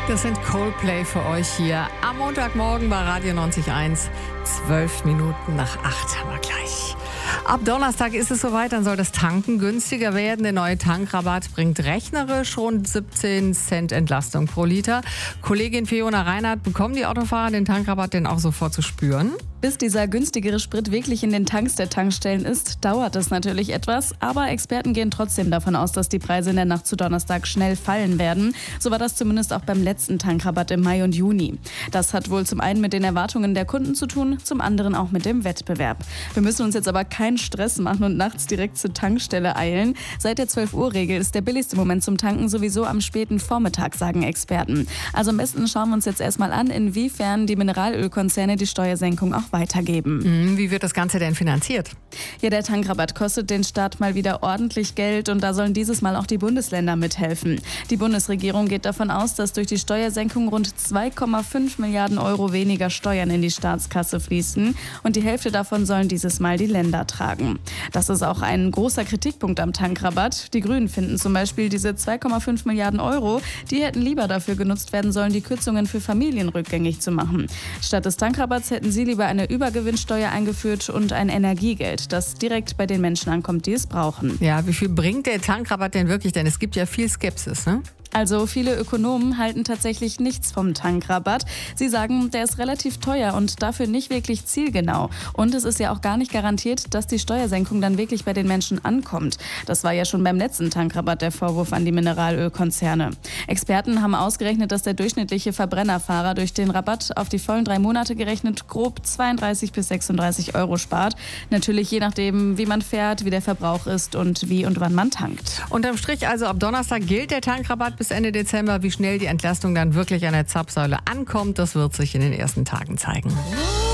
Das sind Coldplay für euch hier am Montagmorgen bei Radio 90.1. 12 Minuten nach 8 haben wir gleich. Ab Donnerstag ist es soweit, dann soll das Tanken günstiger werden. Der neue Tankrabatt bringt rechnerisch rund 17 Cent Entlastung pro Liter. Kollegin Fiona Reinhardt, bekommen die Autofahrer den Tankrabatt denn auch sofort zu spüren? Bis dieser günstigere Sprit wirklich in den Tanks der Tankstellen ist, dauert es natürlich etwas. Aber Experten gehen trotzdem davon aus, dass die Preise in der Nacht zu Donnerstag schnell fallen werden. So war das zumindest auch beim letzten Tankrabatt im Mai und Juni. Das hat wohl zum einen mit den Erwartungen der Kunden zu tun, zum anderen auch mit dem Wettbewerb. Wir müssen uns jetzt aber keinen Stress machen und nachts direkt zur Tankstelle eilen. Seit der 12-Uhr-Regel ist der billigste Moment zum Tanken sowieso am späten Vormittag, sagen Experten. Also am besten schauen wir uns jetzt erstmal an, inwiefern die Mineralölkonzerne die Steuersenkung auch weitergeben. Wie wird das Ganze denn finanziert? Ja, der Tankrabatt kostet den Staat mal wieder ordentlich Geld und da sollen dieses Mal auch die Bundesländer mithelfen. Die Bundesregierung geht davon aus, dass durch die Steuersenkung rund 2,5 Milliarden Euro weniger Steuern in die Staatskasse fließen und die Hälfte davon sollen dieses Mal die Länder tragen. Das ist auch ein großer Kritikpunkt am Tankrabatt. Die Grünen finden zum Beispiel, diese 2,5 Milliarden Euro, die hätten lieber dafür genutzt werden sollen, die Kürzungen für Familien rückgängig zu machen. Statt des Tankrabatts hätten sie lieber eine Übergewinnsteuer eingeführt und ein Energiegeld, das direkt bei den Menschen ankommt, die es brauchen. Ja, wie viel bringt der Tankrabatt denn wirklich? Denn es gibt ja viel Skepsis, ne? Also viele Ökonomen halten tatsächlich nichts vom Tankrabatt. Sie sagen, der ist relativ teuer und dafür nicht wirklich zielgenau. Und es ist ja auch gar nicht garantiert, dass die Steuersenkung dann wirklich bei den Menschen ankommt. Das war ja schon beim letzten Tankrabatt der Vorwurf an die Mineralölkonzerne. Experten haben ausgerechnet, dass der durchschnittliche Verbrennerfahrer durch den Rabatt auf die vollen 3 Monate gerechnet grob 32 bis 36 Euro spart. Natürlich je nachdem, wie man fährt, wie der Verbrauch ist und wie und wann man tankt. Unterm Strich also ab Donnerstag gilt der Tankrabatt bis Ende Dezember. Wie schnell die Entlastung dann wirklich an der Zapfsäule ankommt, das wird sich in den ersten Tagen zeigen.